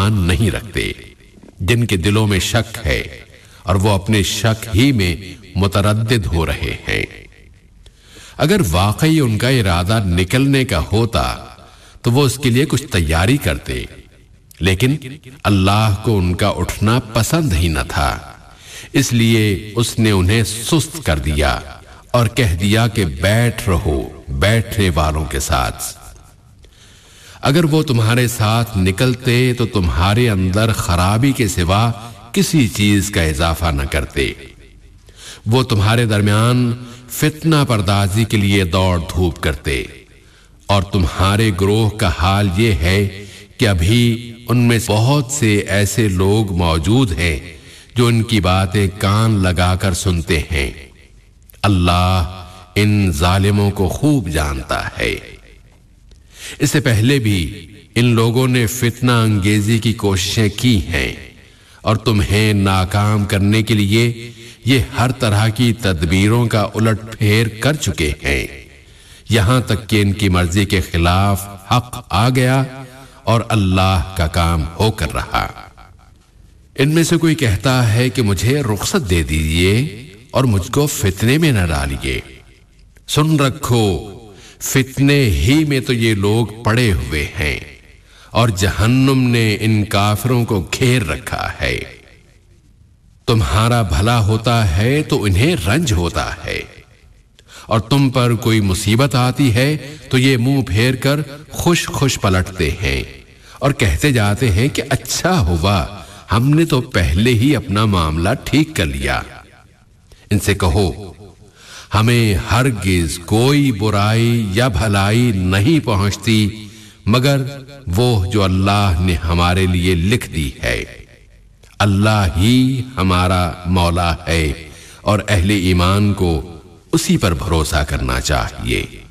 ایمان نہیں رکھتے، جن کے دلوں میں شک ہے اور وہ اپنے شک ہی میں متردد ہو رہے ہیں۔ اگر واقعی ان کا ارادہ نکلنے کا ہوتا تو وہ اس کے لیے کچھ تیاری کرتے، لیکن اللہ کو ان کا اٹھنا پسند ہی نہ تھا، اس لیے اس نے انہیں سست کر دیا اور کہہ دیا کہ بیٹھ رہو بیٹھنے والوں کے ساتھ۔ اگر وہ تمہارے ساتھ نکلتے تو تمہارے اندر خرابی کے سوا کسی چیز کا اضافہ نہ کرتے۔ وہ تمہارے درمیان فتنہ پردازی کے لیے دوڑ دھوپ کرتے، اور تمہارے گروہ کا حال یہ ہے کہ ابھی ان میں بہت سے ایسے لوگ موجود ہیں جو ان کی باتیں کان لگا کر سنتے ہیں۔ اللہ ان ظالموں کو خوب جانتا ہے۔ اس سے پہلے بھی ان لوگوں نے فتنہ انگیزی کی کوششیں کی ہیں، اور تمہیں ناکام کرنے کے لیے یہ ہر طرح کی تدبیروں کا الٹ پھیر کر چکے ہیں، یہاں تک کہ ان کی مرضی کے خلاف حق آ گیا اور اللہ کا کام ہو کر رہا۔ ان میں سے کوئی کہتا ہے کہ مجھے رخصت دے دیجیے اور مجھ کو فتنے میں نہ ڈالیے۔ سن رکھو، فتنے ہی میں تو یہ لوگ پڑے ہوئے ہیں، اور جہنم نے ان کافروں کو گھیر رکھا ہے۔ تمہارا بھلا ہوتا ہے تو انہیں رنج ہوتا ہے، اور تم پر کوئی مصیبت آتی ہے تو یہ منہ پھیر کر خوش خوش پلٹتے ہیں اور کہتے جاتے ہیں کہ اچھا ہوا ہم نے تو پہلے ہی اپنا معاملہ ٹھیک کر لیا۔ ان سے کہو، ہمیں ہرگز کوئی برائی یا بھلائی نہیں پہنچتی مگر وہ جو اللہ نے ہمارے لیے لکھ دی ہے۔ اللہ ہی ہمارا مولا ہے، اور اہل ایمان کو اسی پر بھروسہ کرنا چاہیے۔